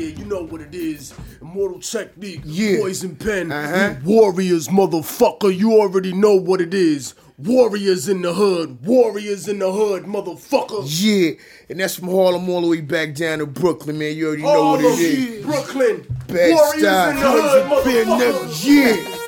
Yeah, you know what it is. Immortal Technique, Yeah. Poison Pen, we warriors, motherfucker. You already know what it is. Warriors in the hood, motherfucker. Yeah, and that's from Harlem all the way back down to Brooklyn, man. You already know what it is. Brooklyn, Bad warriors style, in the hood, Poison Pen, motherfucker. yeah.